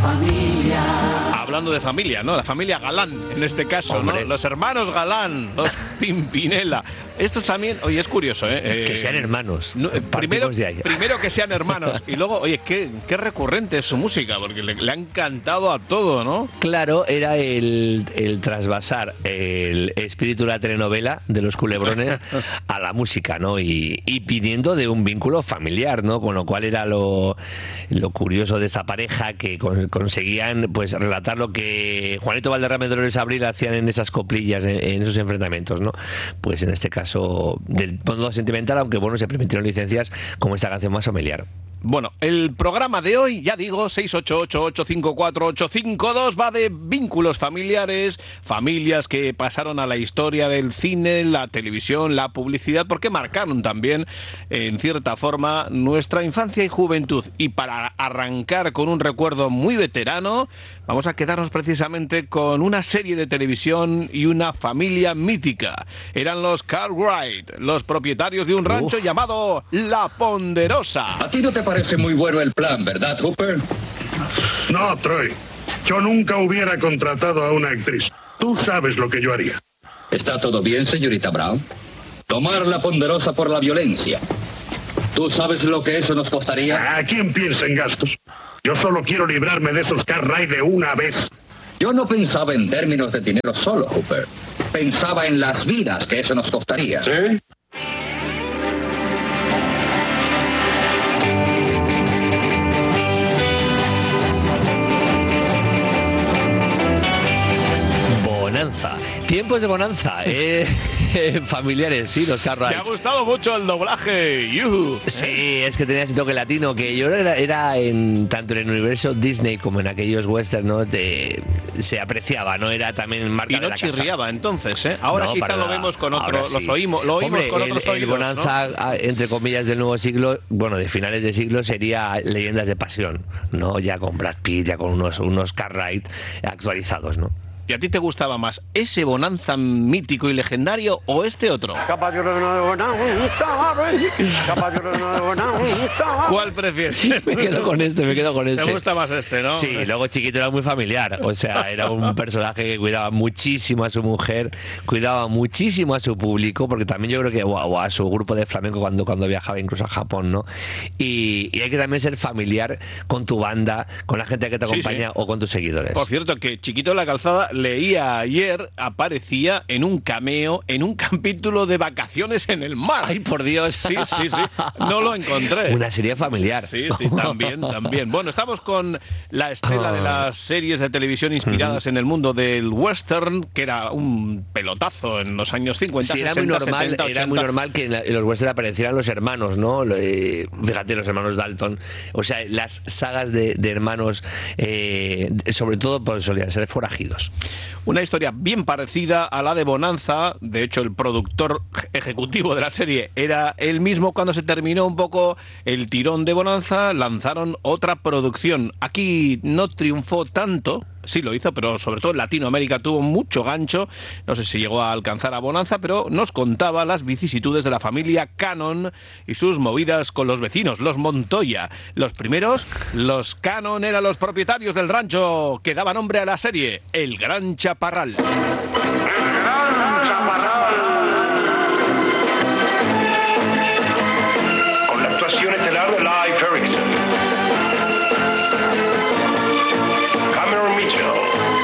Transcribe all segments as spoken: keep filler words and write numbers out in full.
familia. Hablando de familia, ¿no? La familia Galán, en este caso, Hombre. ¿no? Los hermanos Galán, los Pimpinela. Estos también, oye, es curioso, ¿eh? Que sean hermanos. No, eh, primero, de ahí. primero que sean hermanos y luego, oye, qué, qué recurrente es su música, porque le, le ha encantado a todo, ¿no? Claro, era el, el trasvasar el espíritu de la telenovela de los culebrones a la música, ¿no? Y, y pidiendo de un vínculo familiar, ¿no? Con lo cual era lo, lo curioso de esta pareja, que con, conseguían pues relatar lo que Juanito Valderrama y Dolores Abril hacían en esas coplillas, en, en esos enfrentamientos, ¿no? Pues en este caso del mundo sentimental, aunque bueno, se permitieron licencias como esta canción más familiar. Bueno, el programa de hoy, ya digo, seis ocho ocho, ocho cinco cuatro, ocho cinco dos, va de vínculos familiares, familias que pasaron a la historia del cine, la televisión, la publicidad, porque marcaron también, en cierta forma, nuestra infancia y juventud. Y para arrancar con un recuerdo muy veterano, vamos a quedarnos precisamente con una serie de televisión y una familia mítica. Eran los Cartwright, los propietarios de un rancho Uf. llamado La Ponderosa. ¿A ti no te parece muy bueno el plan, verdad, Hooper? No, Troy. Yo nunca hubiera contratado a una actriz. Tú sabes lo que yo haría. ¿Está todo bien, señorita Brown? Tomar La Ponderosa por la violencia. ¿Tú sabes lo que eso nos costaría? ¿A quién piensa en gastos? Yo solo quiero librarme de esos Cartwright de una vez. Yo no pensaba en términos de dinero solo, Hooper. Pensaba en las vidas que eso nos costaría. ¿Sí? Bonanza. Tiempos de bonanza. Eh, familiares, sí, los Cartwright. Te ha gustado mucho el doblaje. Yuhu. Sí, es que tenía ese toque latino que yo era, era en tanto en el universo Disney como en aquellos westerns, ¿no? Te, se apreciaba, ¿no? Era también marca y no de la chirriaba casa. Entonces, ¿eh? Ahora no, quizá lo vemos con otro, sí. los oímos, lo oímos Hombre, con el, otros el oídos, bonanza, ¿no? entre comillas, del nuevo siglo, bueno, de finales de siglo, sería Leyendas de Pasión, ¿no? Ya con Brad Pitt, ya con unos, unos Cartwright actualizados, ¿no? ¿Y a ti te gustaba más ese bonanza mítico y legendario o este otro? ¿Cuál prefieres? Me quedo con este, me quedo con este. ¿Te gusta más este, no? Sí, luego chiquito era muy familiar. O sea, era un personaje que cuidaba muchísimo a su mujer, cuidaba muchísimo a su público, porque también yo creo que, o a su grupo de flamenco cuando, cuando viajaba incluso a Japón, ¿no? Y, y hay que también ser familiar con tu banda, con la gente que te acompaña, sí, sí, o con tus seguidores. Por cierto, que Chiquito en la Calzada, leía ayer, aparecía en un cameo, en un capítulo de Vacaciones en el Mar. ¡Ay, por Dios! Sí, sí, sí. No lo encontré. Una serie familiar. Sí, sí, también, también. Bueno, estamos con la estela de las series de televisión inspiradas uh-huh. en el mundo del western, que era un pelotazo en los años cincuenta, sí, era sesenta, muy normal, setenta, ochenta. Era muy normal que en, la, en los western aparecieran los hermanos, ¿no? Eh, fíjate, los hermanos Dalton. O sea, las sagas de, de hermanos, eh, sobre todo, pues solían ser forajidos. Una historia bien parecida a la de Bonanza. De hecho, el productor ejecutivo de la serie era él mismo. Cuando se terminó un poco el tirón de Bonanza, lanzaron otra producción. Aquí no triunfó tanto, sí lo hizo, pero sobre todo en Latinoamérica tuvo mucho gancho. No sé si llegó a alcanzar a Bonanza, pero nos contaba las vicisitudes de la familia Cannon y sus movidas con los vecinos, los Montoya. Los primeros, los Cannon, eran los propietarios del rancho que daba nombre a la serie, El Gran Chaparral. El Gran Chaparral. Con la actuación estelar de Leif Erikson, Cameron Mitchell,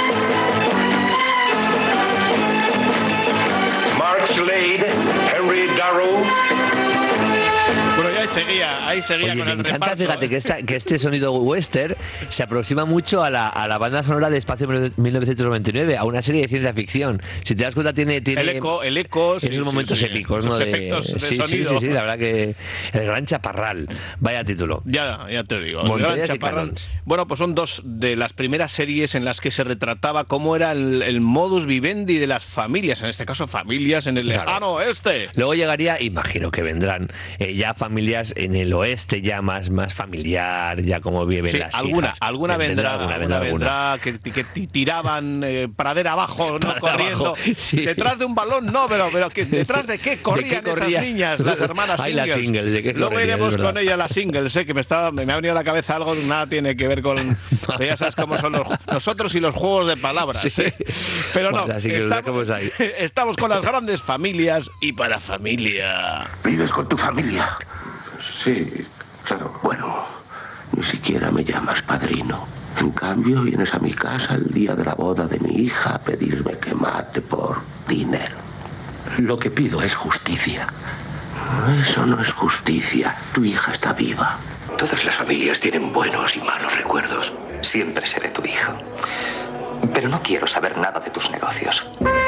Mark Slade, Henry Darrow. Bueno, ya ahí seguía, ahí seguía. Oye, con me el encanta, reparto. fíjate, que, esta, que este sonido western se aproxima mucho a la, a la banda sonora de Espacio mil novecientos noventa y nueve, a una serie de ciencia ficción. Si te das cuenta, tiene, tiene el eco, el eco, esos sí, momentos sí, épicos, sí. ¿no? Esos efectos de, de sí, sonido. Sí, sí, sí, la verdad que El Gran Chaparral, vaya título. Ya, ya te digo. El Montoyas Gran y Chaparral. Cannons. Bueno, pues son dos de las primeras series en las que se retrataba cómo era el, el modus vivendi de las familias, en este caso familias en el lejano claro. oeste. Luego llegaría, imagino que vendrán, eh, ya familias más en el oeste, ya más, más familiar, ya como viven sí, las alguna, hijas. Alguna vendrá, alguna, alguna vendrá, alguna. que, que tiraban eh, pradera abajo, no Pradera corriendo. abajo, sí. Detrás de un balón, no, pero, pero que, ¿detrás de qué corrían ¿De qué corría? esas niñas, las hermanas Ay, Singles? las Singles, ¿de qué Luego correrían? iremos Es con verdad. ella, las Singles, eh, que me, estaba, me ha venido a la cabeza algo, nada tiene que ver con... Ya sabes cómo son los, nosotros y los juegos de palabras. Sí. ¿eh? Pero no, Bueno, así que lo dejamos ahí. estamos con las grandes familias y para familia. ¿Vives con tu familia? Sí, claro. Bueno, ni siquiera me llamas padrino. En cambio, vienes a mi casa el día de la boda de mi hija a pedirme que mate por dinero. Lo que pido es justicia. Eso no es justicia. Tu hija está viva. Todas las familias tienen buenos y malos recuerdos. Siempre seré tu hijo. Pero no quiero saber nada de tus negocios.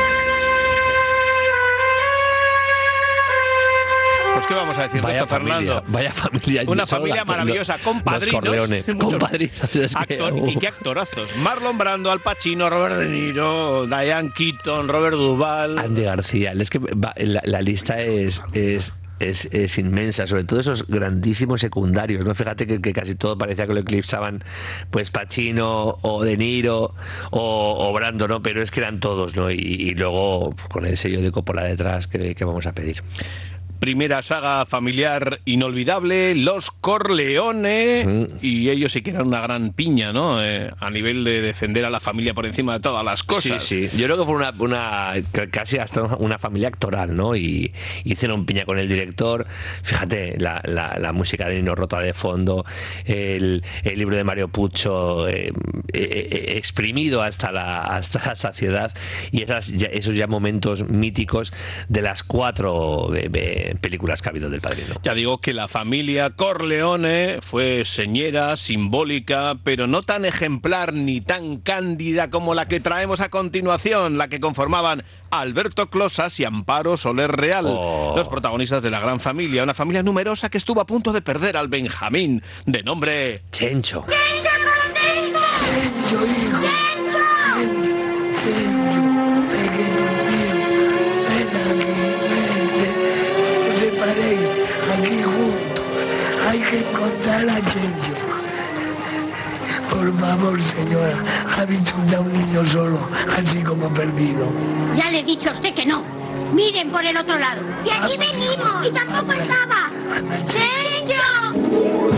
Pues ¿qué vamos a decir de esto, Fernando? Vaya familia. Una Son familia los- maravillosa, los- con padrinos. Los Corleone, con muchos padrinos. Es que, actor- uh. y qué actorazos. Marlon Brando, Al Pacino, Robert De Niro, Diane Keaton, Robert Duvall. Andy García. Es que va- la, la lista es... es Es, es inmensa, sobre todo esos grandísimos secundarios, ¿no? Fíjate que, que casi todo parecía que lo eclipsaban pues Pacino o De Niro o, o Brando, ¿no? Pero es que eran todos, ¿no? Y, y luego con el sello de Coppola detrás, ¿qué, qué vamos a pedir? Primera saga familiar inolvidable, Los Corleone, Mm. y ellos sí que eran una gran piña, ¿no? Eh, a nivel de defender a la familia por encima de todas las cosas. Sí, sí. Yo creo que fue una, una casi hasta una familia actoral, ¿no? Y hicieron piña con el director. Fíjate, la, la, la música de Nino Rota de fondo, el, el libro de Mario Puzo eh, eh, exprimido hasta la, hasta la saciedad, y esas, ya, esos ya momentos míticos de las cuatro eh, eh, películas que ha habido del Padrino. Ya digo que la familia Corleone fue señera, simbólica, pero no tan ejemplar ni tan cándida como la que traemos a continuación, la que conformaban Alberto Closas y Amparo Soler Real, Oh. los protagonistas de La Gran Familia, una familia numerosa que estuvo a punto de perder al Benjamín, de nombre... Chencho. Tencho, hijo. Tencho, pequeño mío. Ven aquí, ven. No os separéis aquí juntos. Hay que encontrar a Chencho. Por favor, señora, ha visto usted a un niño solo, así como perdido. Ya le he dicho a usted que no. Miren por el otro lado. Y aquí venimos. Y tampoco estaba. ¡Chencho!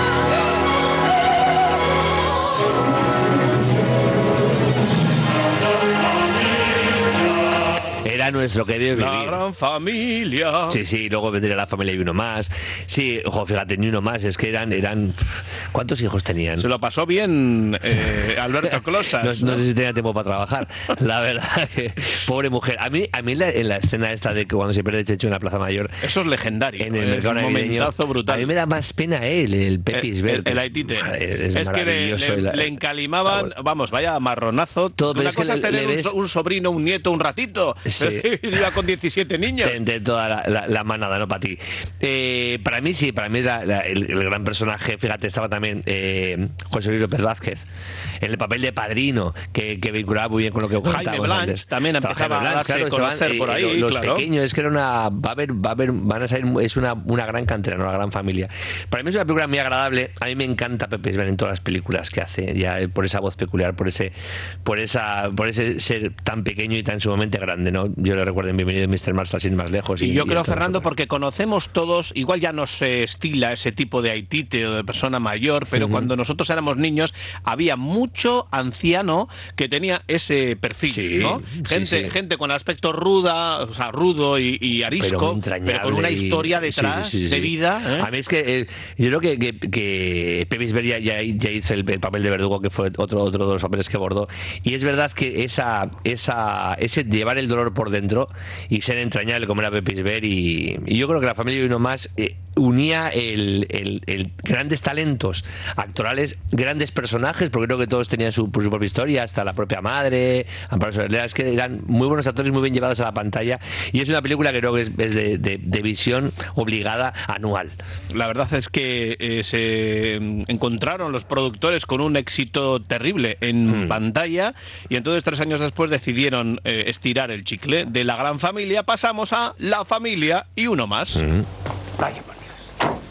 Era nuestro querido vivir. La Gran Familia. Sí, sí, luego vendría la familia y uno más. Sí, ojo, fíjate, ni uno más, es que eran, eran ¿cuántos hijos tenían? Se lo pasó bien eh, Alberto Closas. No, no sé si tenía tiempo para trabajar. La verdad que pobre mujer. A mí, a mí la, en la escena esta de que cuando se pierde el Checho en la Plaza Mayor, Eso es legendario. en el es mercado un navideño, momentazo brutal. a mí me da más pena él, el Pepis el, Ver. el, el Aitite. Es, Es que le, maravilloso. le- La- le encalimaban, vamos, vaya marronazo. Todo, pero Una es que cosa es le- tener le un, so- ves- un sobrino, un nieto, un ratito. Sí. Iba con diecisiete niños. De, de toda la, la- la manada, ¿no? Para ti. Eh, para mí sí, para mí es la- la- el, el gran personaje. Fíjate, estaba también eh, José Luis López Vázquez en el papel de padrino, que, que vinculaba muy bien con lo que Jaime contábamos Blanch antes. también Estaba empezaba Jaime a Blanch, darse a estaban, conocer por ahí, los claro. pequeños, es que era una. Va a haber, va a haber, van a salir, es una, una gran cantera, ¿no? Una gran familia. Para mí es una película muy agradable. A mí me encanta Pepe Sven en todas las películas que hace, ya por esa voz peculiar, por ese, por esa, por ese ser tan pequeño y tan sumamente grande, ¿no? Yo le recuerdo en Bienvenido mister Marshall sin más lejos. Y yo y creo, en todas Fernando, otras. porque conocemos todos, igual ya no se estila ese tipo de Aitite o de persona mayor, pero Ujú. cuando nosotros éramos niños había mucho anciano que tenía ese perfil, Sí, ¿no? sí, Gente, sí. gente con aspecto ruda, o sea, rudo y, y Pero arisco, muy entrañable pero con una y- historia sí, detrás sí, sí, sí, de sí. vida. ¿eh? A mí es que eh, yo creo que, que, que Pepe Isber ya, ya, ya hizo el, el papel de verdugo, que fue otro, otro de los papeles que abordó. Y es verdad que esa, esa, ese llevar el dolor por dentro y ser entrañable como era Pepe Isber, y, y yo creo que la familia y uno más eh, unía el, el, el grandes talentos actorales, grandes personajes, porque creo que todos tenían su, su propia historia, hasta la propia madre, Amparo Soler Real. Es que eran muy buenos actores, muy bien llevados a la pantalla, y es una película que creo que es, es de, de, de visión obligada anual. La verdad es que eh, se mm, encontraron los productores con un éxito terrible en Hmm. pantalla, y entonces tres años después decidieron eh, estirar el chicle. De La Gran Familia pasamos a La Familia y uno más. Mm. Vaya por Dios.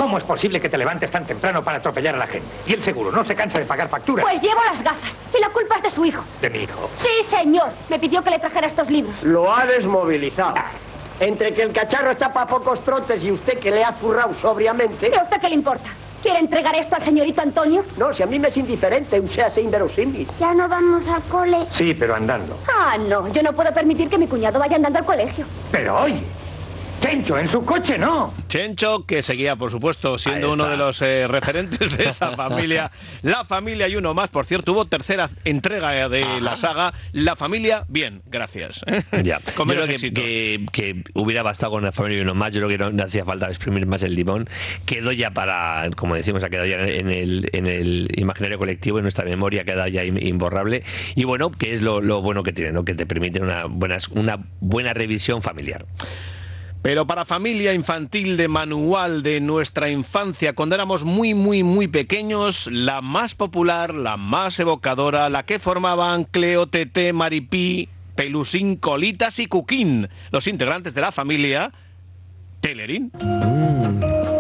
¿Cómo es posible que te levantes tan temprano para atropellar a la gente? Y el seguro no se cansa de pagar facturas. Pues llevo las gafas y la culpa es de su hijo. ¿De mi hijo? Sí, señor. Me pidió que le trajera estos libros. Lo ha desmovilizado. Entre que el cacharro está para pocos trotes y usted que le ha zurrado sobriamente... ¿Y a usted qué le importa? ¿Quiere entregar esto al señorito Antonio? No, si a mí me es indiferente, un sea inverosímil. ¿Ya no vamos al cole? Sí, pero andando. Ah, no. Yo no puedo permitir que mi cuñado vaya andando al colegio. Pero oye... Chencho, en su coche no. Chencho, que seguía, por supuesto, siendo uno de los eh, referentes de esa familia. La familia y uno más, por cierto, hubo tercera entrega de Ajá. la saga. La familia, bien, gracias. Ya. Con yo creo que, que, que hubiera bastado con la familia y uno más. Yo creo que no, no hacía falta exprimir más el limón. Quedó ya para, como decimos, ha quedado ya en el, en el imaginario colectivo, en nuestra memoria ha quedado ya imborrable. Y bueno, que es lo, lo bueno que tiene, ¿no? Que te permite una buena, una buena revisión familiar. Pero para familia infantil de manual de nuestra infancia, cuando éramos muy, muy, muy pequeños, la más popular, la más evocadora, la que formaban Cleo, Tete, Maripí, Pelusín, Colitas y Cuquín, los integrantes de la familia Telerín. Mm.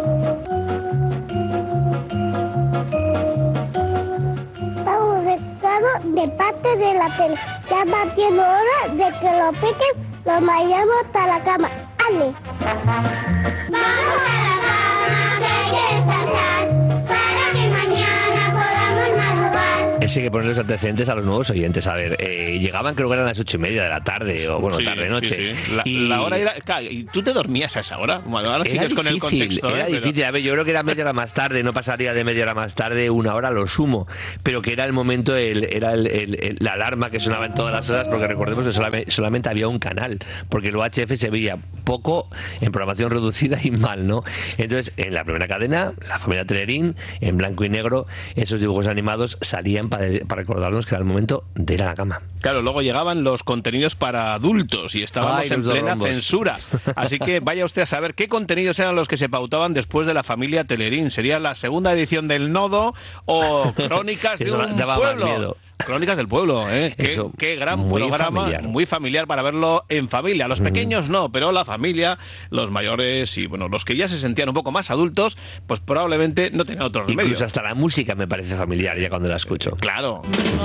De parte de la tele. Ya va siendo hora de que lo piquen, lo vayamos hasta la cama. ¡Ale! Vamos a la cama, que hay que descansar, para que mañana podamos madrugar. Ese hay que poner los antecedentes a los nuevos oyentes. A ver, eh, llegaban creo que eran las ocho y media de la tarde, o bueno, sí, tarde-noche. Sí, sí. La, y... la hora era... Claro, ¿y tú te dormías a esa hora? Bueno, ahora sigues difícil, con el contexto. Era ¿eh? difícil, pero... a ver, yo creo que era media hora más tarde, no pasaría de media hora más tarde, una hora lo sumo, pero que era el momento, el, era el, el, el, la alarma que sonaba en todas las horas, porque recordemos que solamente, solamente había un canal, porque el U H F se veía poco en programación reducida y mal, ¿no? Entonces, en la primera cadena, la familia Telerín, en blanco y negro, esos dibujos animados salían para, para recordarnos que era el momento de ir a la cama. Claro, luego llegaban los contenidos para adultos y estábamos Ay, en plena rombos. censura. Así que vaya usted a saber qué contenidos eran los que se pautaban después de la familia Telerín. ¿Sería la segunda edición del Nodo o Crónicas de un daba pueblo? Más miedo. Crónicas del pueblo, ¿eh? Qué, Eso, qué gran muy programa, familiar. muy familiar para verlo en familia. Los pequeños no, pero la familia, los mayores y bueno, los que ya se sentían un poco más adultos, pues probablemente no tenían otro remedio. Incluso hasta la música me parece familiar ya cuando la escucho. Eh, claro.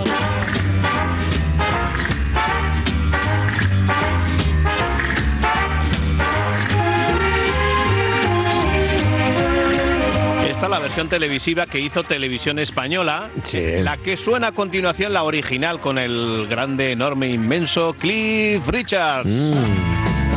Esta es la versión televisiva que hizo Televisión Española, sí. La que suena a continuación, la original, con el grande, enorme, inmenso Cliff Richards. Mm.